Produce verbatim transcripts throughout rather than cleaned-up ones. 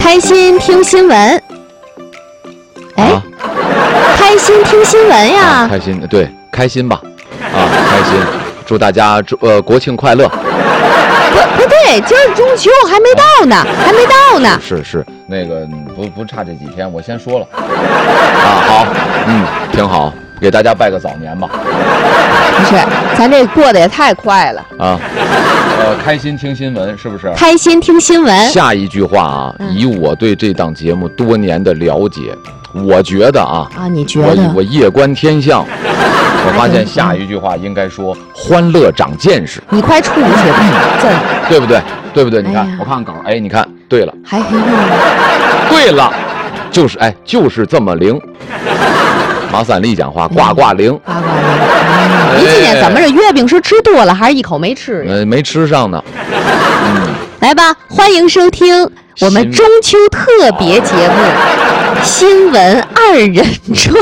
开心听新闻。哎、啊，开心听新闻呀！ 啊、开心，对，开心吧，啊，开心，祝大家呃国庆快乐。 不不对，今儿中秋还没到呢，还没到呢。 是是，那个不不差这几天，我先说了。啊，好，嗯，挺好，给大家拜个早年吧。 不是，咱这过得也太快了啊。呃，开心听新闻是不是？ 开心听新闻。 下一句话啊，嗯、以我对这档节目多年的了解，我觉得啊啊，你觉得？ 我我夜观天象。我发现下一句话应该说“欢乐长见识”。 你快出去吧，真对不对？对不对？你看，哎、我看看稿，哎，你看，对了， 还黑用。 对了，就是哎，就是这么灵。马三立讲话，呱呱灵。 呱呱灵。哎、你今天怎么着？月饼是吃多了，还是一口没吃？ 呃，没吃上呢。 嗯、来吧，欢迎收听我们中秋特别节目《新闻二人转》。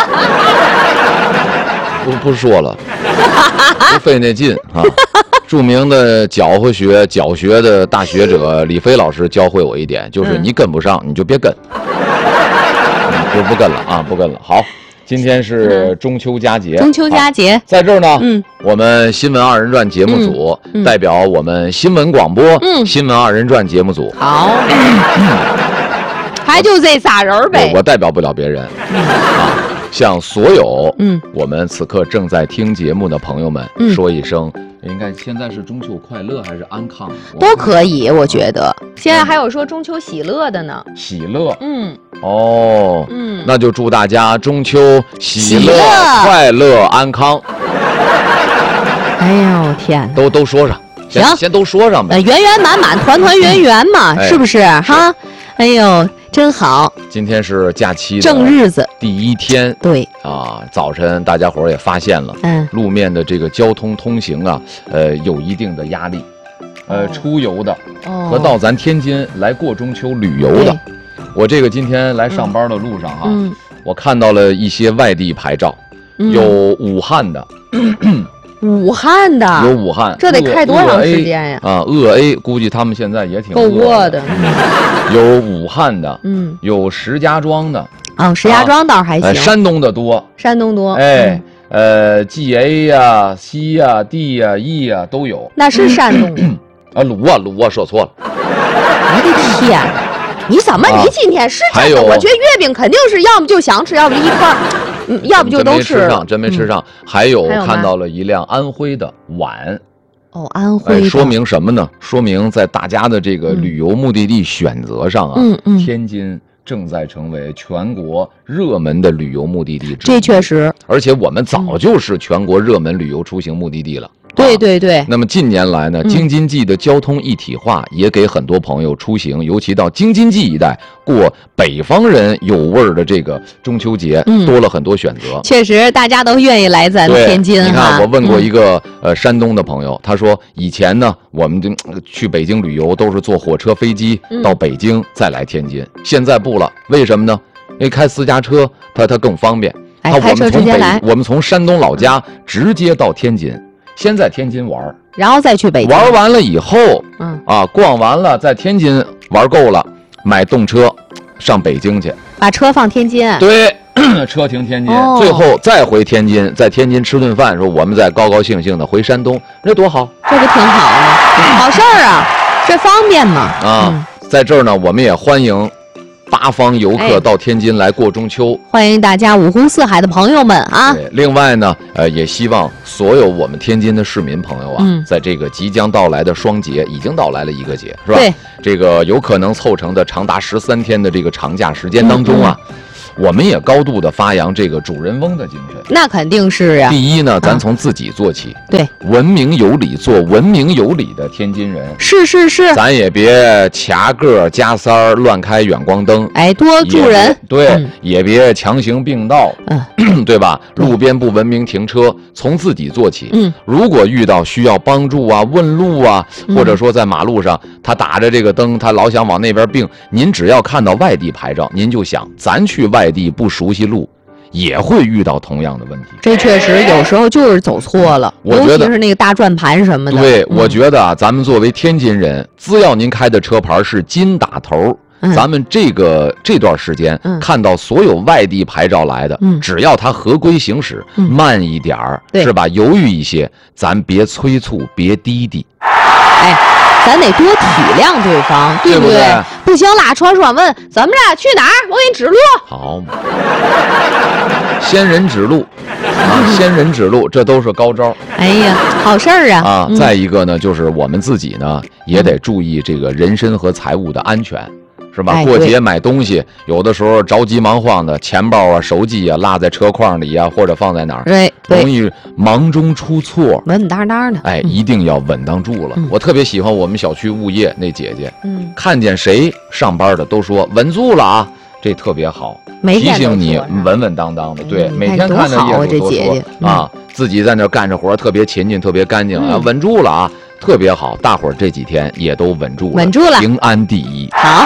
不不说了，不费那劲啊！著名的搅和学、搅学的大学者李飞老师教会我一点，就是你跟不上，你就别跟，就不跟了啊，不跟了。好，今天是中秋佳节， 中秋佳节在这儿呢。 嗯， 我们新闻二人转节目组、嗯、代表我们新闻广播、嗯、新闻二人转节目组。 好，还就这仨人呗。 我, 我代表不了别人、嗯、啊。向所有嗯，我们此刻正在听节目的朋友们说一声，嗯、应该现在是中秋快乐还是安康？ 都可以，我觉得。现在还有说中秋喜乐的呢。 喜乐， 嗯， 哦，嗯，那就祝大家中秋喜乐、快乐、安康。 哎呦天， 都都说上，行，先都说上呗。 呃，圆圆满满，团团圆圆嘛，嗯、是不是？哎、哈，哎呦。真好， 今天是假期正日子第一天， 对啊，早晨大家伙儿也发现了，嗯，路面的这个交通通行啊，呃，有一定的压力，呃，哦、出游的、哦、和到咱天津来过中秋旅游的，我这个今天来上班的路上哈、啊嗯，我看到了一些外地牌照，嗯、有武汉的。 武汉的有武汉， 这得开多长时间呀？ 啊，鄂 A 估计他们现在也挺够过的。 有武汉的，嗯，有石家庄的， 哦，石家庄倒还行。 啊、山东的多， 山东多。 哎，嗯、呃 ，G A 呀、C 呀、D 呀、E 呀都有。 那是山东啊，鲁啊鲁啊，说错了。 我的天！你怎么？你今天是真的？我觉得月饼肯定是要么就想吃，要么一块儿。嗯，要不就都吃上，真没吃上。嗯、还有看到了一辆安徽的碗， 哦，安徽的、 哎，说明什么呢？说明在大家的这个旅游目的地选择上啊， 嗯嗯， 天津正在成为全国热门的旅游目的地之一。 这确实， 而且我们早就是全国热门旅游出行目的地了。 对对对、 啊。那么近年来呢，京津冀的交通一体化也给很多朋友出行，尤其到京津冀一带过北方人有味儿的这个中秋节，嗯、多了很多选择。 确实，大家都愿意来咱天津。 你看，我问过一个、嗯、呃山东的朋友，他说以前呢，我们就去北京旅游都是坐火车、飞机到北京、嗯、再来天津，现在不了，为什么呢？因为开私家车，它它更方便。 哎，开车直接来。 我们从山东老家直接到天津。先在天津玩， 然后再去北京。 玩完了以后，嗯啊，逛完了，在天津玩够了，买动车上北京去， 把车放天津。 对，车停天津、哦，最后再回天津，在天津吃顿饭，说我们再高高兴兴的回山东，这多好， 这个挺好的，好事儿啊，这方便嘛。 啊、嗯，在这儿呢，我们也欢迎八方游客到天津来过中秋， 哎、欢迎大家五湖四海的朋友们啊！ 另外呢，呃，也希望所有我们天津的市民朋友啊，嗯、在这个即将到来的双节，已经到来了一个节，是吧？ 对， 这个有可能凑成的长达十三天的这个长假时间当中啊。嗯嗯我们也高度的发扬这个主人翁的精神， 那肯定是呀、啊。 第一呢，咱从自己做起， 啊、对， 文明有礼，做文明有礼的天津人。 是是是， 咱也别卡个加塞儿，乱开远光灯， 哎，多助人。 对、嗯，也别强行并道，嗯，对吧？路边不文明停车，从自己做起。嗯，如果遇到需要帮助啊、问路啊，或者说在马路上、嗯、他打着这个灯，他老想往那边并，您只要看到外地牌照，您就想，咱去外地不熟悉路，也会遇到同样的问题。 这确实有时候就是走错了， 我觉得尤其是那个大转盘什么的。 对，嗯、我觉得啊，咱们作为天津人，只要您开的车牌是金打头， 嗯、咱们这个这段时间、嗯、看到所有外地牌照来的，嗯、只要他合规行驶，嗯、慢一点儿是吧？犹豫一些，咱别催促，别滴滴。 哎，咱得多体谅对方，对不对？对不对？不行，拉窗窗问怎么着，去哪儿？我给你指路。 好嘛，仙人指路啊，仙人指路，这都是高招。 哎呀，好事儿啊！ 啊，嗯、再一个呢，就是我们自己呢也得注意这个人身和财物的安全。是吧？过节买东西，有的时候着急忙慌的，钱包啊、手机啊落在车筐里啊，或者放在哪儿， 对， 容易忙中出错， 稳当当的。 哎，一定要稳当住了。嗯、我特别喜欢我们小区物业那姐姐，嗯，看见谁上班的都说稳住了啊，这特别好，提醒你稳稳当当的。对， 嗯、 每天看着业主都说啊，自己在那干着活，特别勤勤，特别干净啊，嗯、稳住了啊，特别好。大伙儿这几天也都稳住了， 稳住了， 平安第一。 好。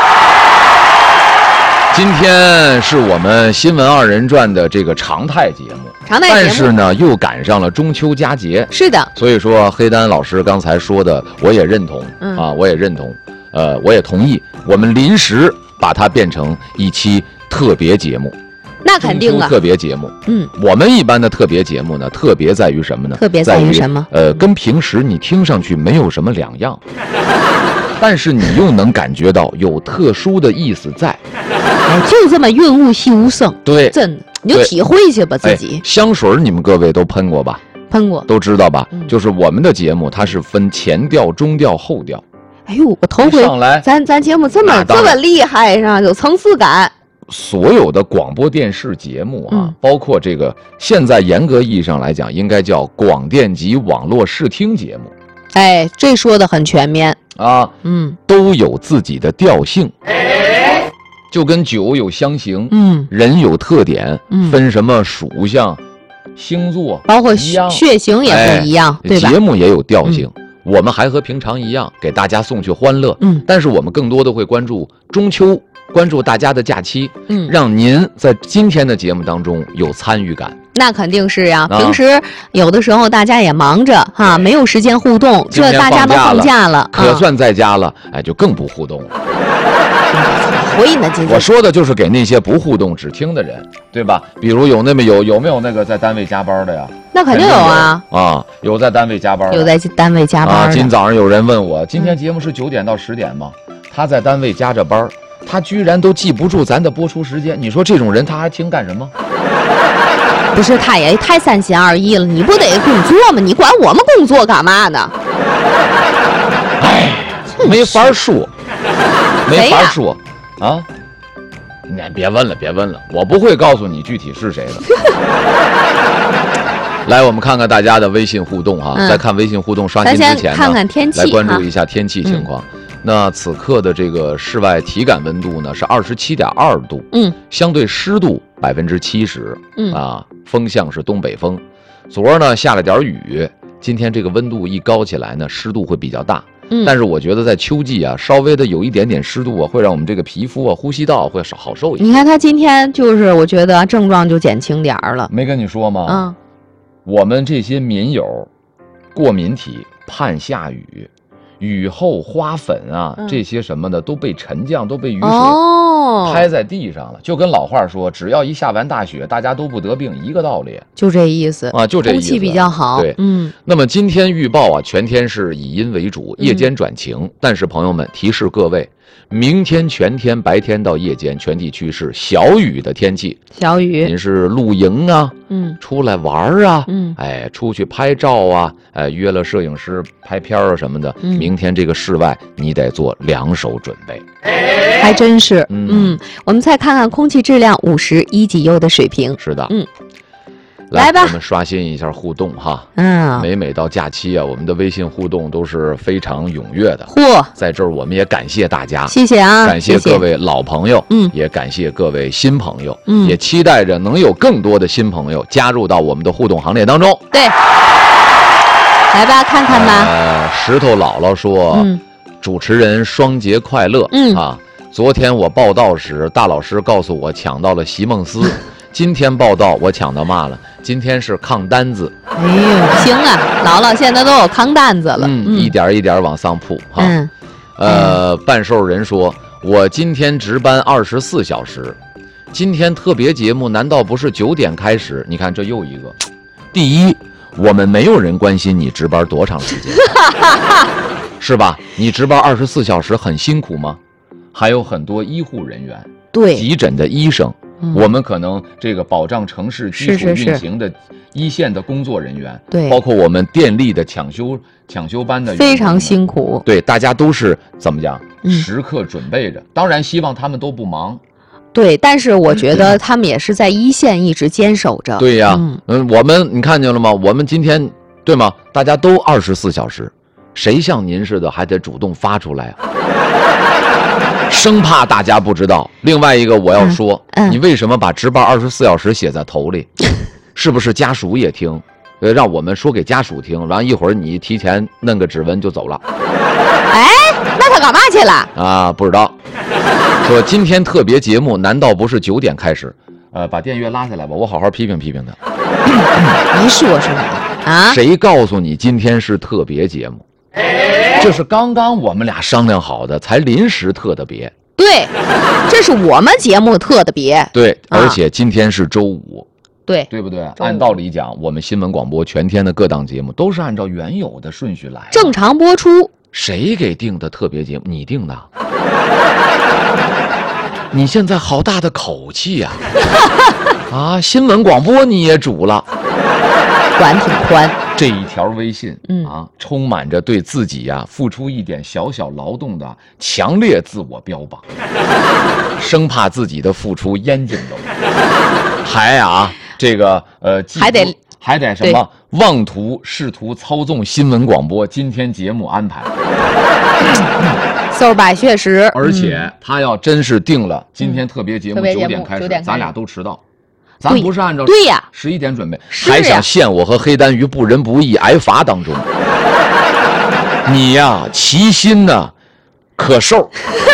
今天是我们新闻二人转的这个常态节目， 常态节目， 但是呢又赶上了中秋佳节， 是的， 所以说黑丹老师刚才说的我也认同，嗯、啊，我也认同，呃，我也同意，我们临时把它变成一期特别节目。 那肯定啊， 特别节目， 嗯， 我们一般的特别节目呢，特别在于什么呢？ 特别在于什么？ 呃，跟平时你听上去没有什么两样，但是你又能感觉到有特殊的意思在。 哎，就这么润物细无声， 对， 真的，你就体会去吧自己。 哎、香水你们各位都喷过吧？ 喷过， 都知道吧？嗯、就是我们的节目它是分前调、中调、后调。 哎呦，我头回上来， 咱咱节目这么这么厉害是吧？有层次感。 所有的广播电视节目啊，嗯、包括这个现在严格意义上来讲，应该叫广电及网络视听节目。 哎，这说的很全面啊，嗯，都有自己的调性，就跟酒有香型，嗯，人有特点，嗯，分什么属相、星座， 包括血型也不一样， 哎、 对吧？ 节目也有调性。嗯，我们还和平常一样，给大家送去欢乐。嗯，但是我们更多的会关注中秋，关注大家的假期，嗯，让您在今天的节目当中有参与感。 那肯定是呀、啊，平时有的时候大家也忙着哈，没有时间互动，这大家都放假了， 可算在家了，啊、哎，就更不互动了。 回呢，今天我说的就是给那些不互动只听的人，对吧？比如有那么有有没有那个在单位加班的呀？ 那肯定有啊啊，有在单位加班的， 有在单位加班的、 啊。今早上有人问我，今天节目是九点到十点吗？嗯、他在单位加着班，他居然都记不住咱的播出时间。你说这种人他还听干什么？ 不是，他也太三心二意了。你不得工作吗？你管我们工作干嘛呢？ 哎，没法说，没法说啊！你别问了，别问了，我不会告诉你具体是谁的。来，我们看看大家的微信互动哈、嗯。在看微信互动刷新之前呢， 看看天气， 来关注一下天气情况。嗯、那此刻的这个室外体感温度呢是二十七点二度，嗯，相对湿度百分之七十，嗯啊，风向是东北风。昨儿呢下了点雨，今天这个温度一高起来呢，湿度会比较大。嗯，但是我觉得在秋季啊，稍微的有一点点湿度啊，会让我们这个皮肤啊、呼吸道会少好受一些。 你看他今天就是，我觉得症状就减轻点儿了。 没跟你说吗？ 嗯， 我们这些民友，过敏体盼下雨。雨后花粉啊，嗯、这些什么的都被沉降，都被雨水拍在地上了。哦、就跟老话说，只要一下完大雪，大家都不得病，一个道理。 就这意思啊，就这意思。 空气比较好。 对，嗯。那么今天预报啊，全天是以阴为主，夜间转晴。嗯、但是朋友们，提示各位，明天全天白天到夜间，全地区是小雨的天气。 小雨。 您是露营啊，嗯，出来玩啊，嗯，哎，出去拍照啊，哎，约了摄影师拍片啊什么的。嗯、明天这个室外你得做两手准备。 还真是。嗯, 嗯，我们再看看空气质量五十一级优的水平。 是的。 嗯。 来吧， 我们刷新一下互动哈。嗯，每每到假期啊，我们的微信互动都是非常踊跃的。 嚯， 在这儿我们也感谢大家， 谢谢啊， 感谢各位老朋友，嗯，也感谢各位新朋友，嗯，也期待着能有更多的新朋友加入到我们的互动行列当中。 对，来吧，看看吧。 呃，石头姥姥说，嗯，主持人双节快乐。嗯啊，昨天我报道时，大老师告诉我抢到了席梦思。今天报道我抢到嘛了？今天是抗单子。 哎呦，行啊，姥姥现在都有抗单子了。 嗯，嗯一点一点往上铺哈。嗯，呃，半兽人说， 我今天值班二十四小时，今天特别节目难道不是九点开始？你看这又一个。第一，我们没有人关心你值班多长时间，是吧？你值班二十四小时很辛苦吗？还有很多医护人员， 对， 急诊的医生。嗯、我们可能这个保障城市基础运行的一线的工作人员， 对， 包括我们电力的抢修抢修班的非常辛苦， 对，大家都是怎么讲，时刻准备着。嗯、当然，希望他们都不忙。 对，但是我觉得他们也是在一线一直坚守着。 对呀，嗯，嗯我们你看见了吗？我们今天对吗？大家都二十四小时，谁像您似的还得主动发出来啊？生怕大家不知道。另外一个我要说，嗯嗯、你为什么把值班二十四小时写在头里？是不是家属也听？呃，让我们说给家属听，然后一会儿你提前弄个指纹就走了。 哎，那他干嘛去了？ 啊，不知道。说今天特别节目难道不是九点开始？呃，把电乐拉下来吧，我好好批评批评他。 你说什么啊？ 谁告诉你今天是特别节目？这是刚刚我们俩商量好的，才临时特的别。 对，这是我们节目特的别。 对，而且今天是周五。 对， 对不对？按道理讲，我们新闻广播全天的各档节目都是按照原有的顺序来， 正常播出。 谁给定的特别节目？你定的。你现在好大的口气呀！啊, 啊，新闻广播你也煮了， 管挺宽。 这一条微信，嗯啊，充满着对自己呀、啊、付出一点小小劳动的强烈自我标榜，生怕自己的付出淹尽了，还啊这个呃还得还得什么妄图试图操纵新闻广播今天节目安排。 馊百确实， 而且他要真是定了今天特别节目九点开始，咱俩都迟到，咱不是按照对呀十一点准备，还想陷我和黑丹于不仁不义挨罚当中。你呀，其心呐，可受。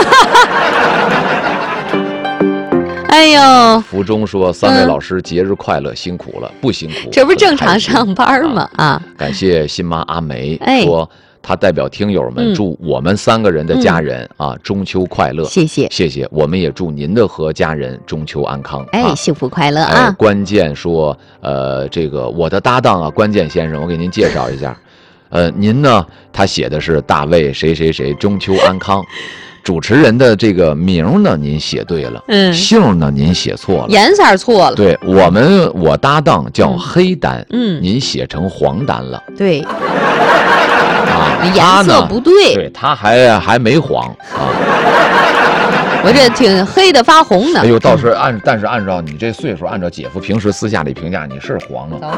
哎呦， 福中说三位老师节日快乐，辛苦了，不辛苦， 这不是正常上班吗？啊， 感谢新妈阿梅说。他代表听友们祝我们三个人的家人、嗯、啊中秋快乐， 谢谢谢谢，我们也祝您的和家人中秋安康， 哎， 啊、 幸福快乐啊！ 哎、关键说，呃，这个我的搭档啊，关键先生，我给您介绍一下，呃，您呢，他写的是大卫谁谁谁中秋安康。主持人的这个名呢，您写对了，嗯，姓呢您写错了， 颜色错了。 对我们，我搭档叫黑丹，嗯，您写成黄丹了， 对。 啊， 颜色不对， 对，他还还没黄啊。 我这挺黑的发红呢。 哎呦，倒是按，嗯、但是按照你这岁数，按照姐夫平时私下里评价，你是黄了。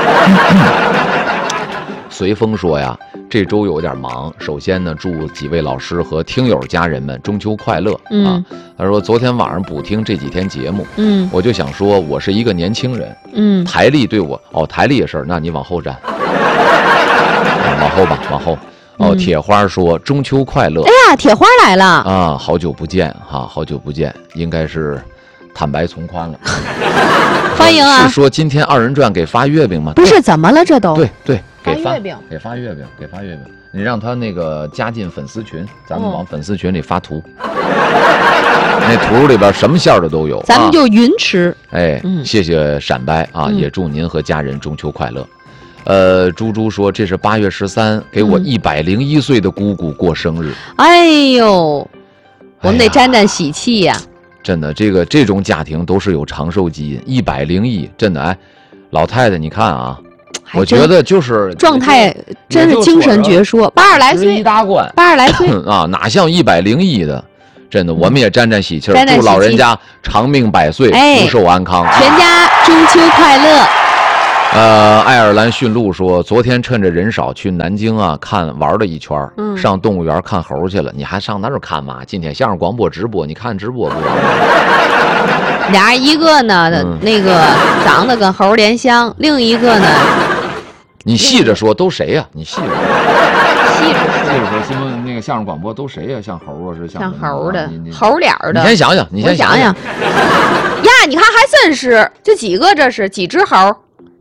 随风说呀，这周有点忙。首先呢，祝几位老师和听友家人们中秋快乐、嗯、啊！他说昨天晚上补听这几天节目，嗯，我就想说，我是一个年轻人，嗯，台历对我，哦，台历也是，那你往后站。往后吧，往后。哦，铁花说中秋快乐。 哎呀，铁花来了啊！好久不见哈，好久不见，应该是坦白从宽了。 欢迎啊！ 是说今天二人转给发月饼吗？ 不是，怎么了这都？ 对对，给发月饼， 给发月饼，给发月饼。你让他那个加进粉丝群，咱们往粉丝群里发图。哦、那图里边什么馅的都有， 咱们就云吃。 啊、哎，嗯、谢谢闪掰啊！嗯、也祝您和家人中秋快乐。呃，猪猪说这是八月十三，给我一百零一岁的姑姑过生日。 哎呦，我们得沾沾喜气呀、啊！ 真的，这个这种家庭都是有长寿基因，一百零一，真的哎，老太太，你看啊，我觉得就是状态真是精神矍铄，八十来岁， 一大关， 八十来岁啊，哪像一百零一的？真的，我们也沾沾喜气儿，祝老人家长命百岁，福寿安康， 全家中秋快乐。 呃，爱尔兰驯鹿说，昨天趁着人少去南京啊看玩了一圈，嗯，上动物园看猴去了。你还上那儿看嘛？今天相声广播直播，你看直播不？ 俩一个呢，嗯、那个长得跟猴连香，另一个呢， 你细着说，都谁呀、啊？你细着说， 细着说， 细着说，新闻那个相声广播都谁呀、啊？像猴啊，是像像猴的，猴脸的。 你先想想，你先想想。呀，你看还真是，这几个这是几只猴？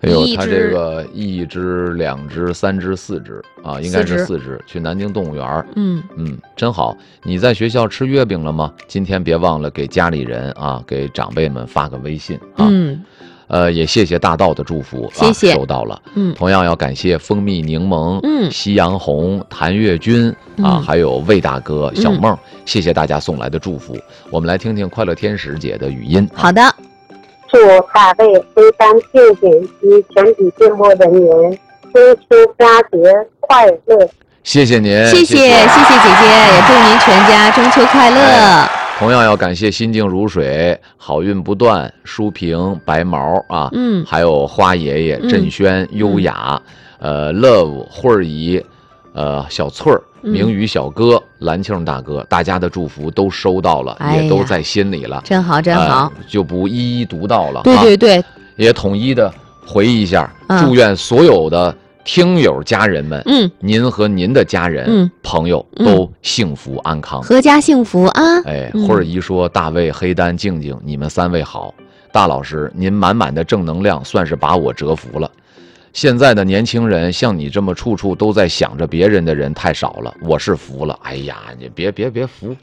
哎呦，他这个一只、两只、三只、四只啊，应该是四只。去南京动物园， 嗯嗯，真好。你在学校吃月饼了吗？今天别忘了给家里人啊，给长辈们发个微信啊。 嗯， 呃，也谢谢大道的祝福， 谢谢， 啊、收到了。 嗯， 同样要感谢蜂蜜柠檬、 嗯， 夕阳红、谭月军啊， 嗯、 还有魏大哥、小梦、嗯，谢谢大家送来的祝福。我们来听听快乐天使姐的语音。 好的。 祝大卫、黑丹、静静及全体节目人员中秋佳节快乐！ 谢谢您， 谢谢谢谢姐姐，也祝您全家中秋快乐。 哎、同样要感谢心静如水、好运不断、舒平、白毛啊， 嗯， 还有花爷爷、振轩、嗯、优雅，呃，love 慧儿姨，呃，小翠儿。明宇小哥、蓝庆大哥，大家的祝福都收到了， 哎、 也都在心里了， 真好真好、呃， 就不一一读到了。 对对对，啊、 也统一的回忆一下，嗯、祝愿所有的听友家人们， 嗯， 您和您的家人、 嗯、 朋友都幸福安康， 阖家幸福啊！ 哎，慧儿姨说，大卫、黑丹、静静，你们三位好，大老师，您满满的正能量，算是把我折服了。现在的年轻人像你这么处处都在想着别人的人太少了，我是服了。哎呀，你别别别服，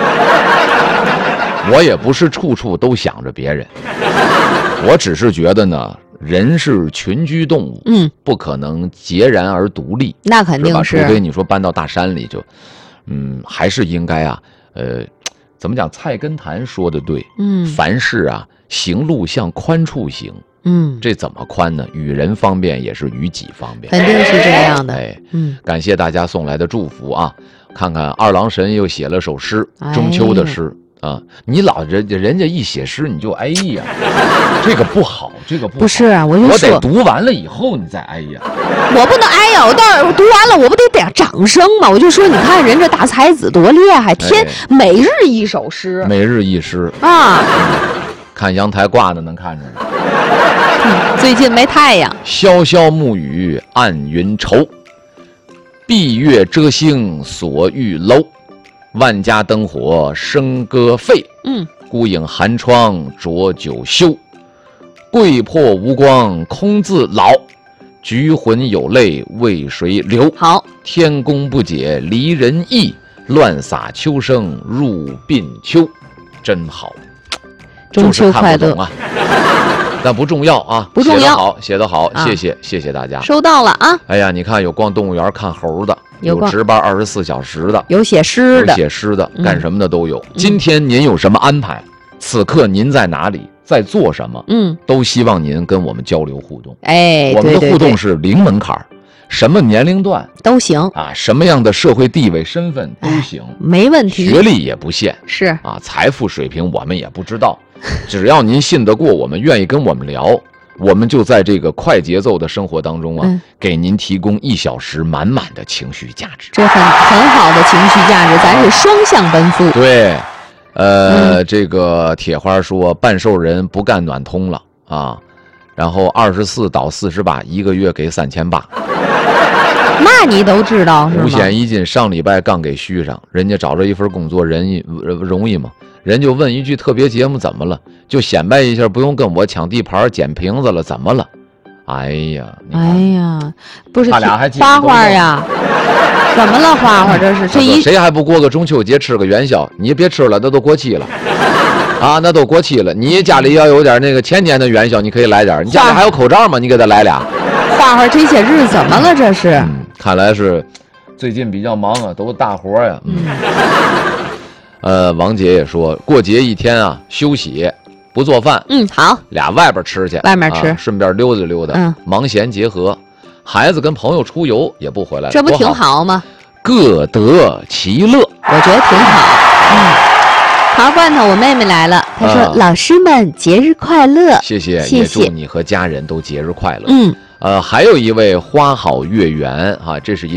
我也不是处处都想着别人，我只是觉得呢，人是群居动物， 嗯， 不可能截然而独立， 那肯定是， 是除非你说搬到大山里就，嗯，还是应该啊，呃，怎么讲？菜根谭说的对， 嗯， 凡事啊，行路向宽处行。 嗯， 这怎么宽呢？与人方便也是与己方便， 肯定是这样的。 哎， 嗯， 感谢大家送来的祝福啊！看看二郎神又写了首诗，中秋的诗、哎、啊！你老人人家一写诗你就哎呀，这个不好，这个不好。 不是啊，我就我得读完了以后你再哎呀。 我不能哎呀，我到我读完了，我不得点掌声吗？我就说，你看人这大才子多厉害，天、哎、每日一首诗， 每日一诗啊、 嗯！看阳台挂的能看着呢。 最近没太阳， 潇潇暮雨暗云愁，闭月遮星锁玉楼，万家灯火笙歌沸， 嗯， 孤影寒窗浊酒休，桂魄无光空自老，菊魂有泪为谁流？ 好， 天公不解离人意，乱洒秋声入鬓秋，真好， 中秋快乐啊！但不重要啊， 不重要， 写得好，写得好， 啊、 谢谢，谢谢大家， 收到了啊！ 哎呀，你看有逛动物园看猴的， 有值班二十四小时的， 有写诗的， 有写诗的， 嗯、 干什么的都有。今天您有什么安排？嗯、此刻您在哪里，在做什么？ 嗯， 都希望您跟我们交流互动。 哎， 我们的互动对对对是零门槛，什么年龄段都行啊，什么样的社会地位、身份都行， 哎、没问题， 学历也不限， 是啊，财富水平我们也不知道，只要您信得过我们，愿意跟我们聊。我们就在这个快节奏的生活当中啊， 嗯、 给您提供一小时满满的情绪价值， 这很很好的情绪价值，咱是双向奔赴。 对，呃， 嗯、 这个铁花说半兽人不干暖通了啊，然后二十四倒四十八，一个月给三千八。 那你都知道是吗？ 五险一金上礼拜刚给续上，人家找着一份工作，人容易吗？人就问一句特别节目怎么了？就显摆一下，不用跟我抢地盘、捡瓶子了，怎么了？哎呀， 哎呀，不是他俩还花花呀？怎么了，花花？这是这一谁还不过个中秋节吃个元宵？你别吃了，那都过期了啊，那都过期了。你家里要有点那个前年的元宵，你可以来点。你家里还有口罩吗？你给他来俩。 花花这些日子怎么了？这是？ 嗯，看来是最近比较忙啊，都大活呀。嗯。呃，王姐也说过节一天啊，休息不做饭， 嗯，好， 俩外边吃去， 外面吃， 啊、顺便溜达溜达， 嗯， 忙闲结合，孩子跟朋友出游也不回来了， 这不挺好吗？ 各得其乐， 我觉得挺好。嗯，桃罐头，我妹妹来了，她说、啊：“老师们节日快乐！” 谢谢， 谢谢， 也祝你和家人都节日快乐。 嗯， 呃，还有一位花好月圆啊，这是一。